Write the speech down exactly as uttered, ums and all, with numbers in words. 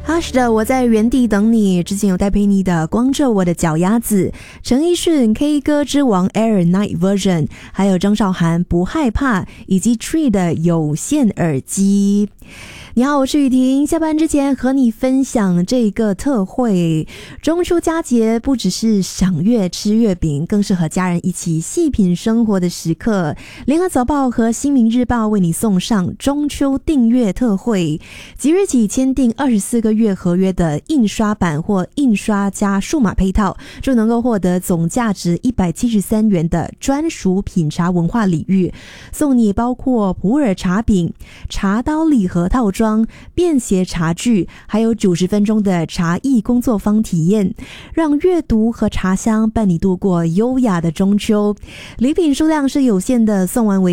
哈，是的，我在原地等你。之前有带陪你的光着我的脚丫子，陈奕迅 K 歌之王 Air Night Version， 还有张韶涵不害怕，以及 Tree 的有线耳机。你好，我是雨婷。下班之前和你分享这个特惠，中秋佳节不只是赏月吃月饼，更是和家人一起细品生活的时刻。联合早报和新民日报为你送上中秋订阅特惠，即日起签订二十四个月合约的印刷版或印刷加数码配套，就能够获得总价值一百七十三元的专属品茶文化礼遇，送你包括普洱茶饼、茶刀礼盒套装、便携茶具，还有九十分钟的茶艺工作坊体验，让阅读和茶香伴你度过优雅的中秋。礼品数量是有限的，送完为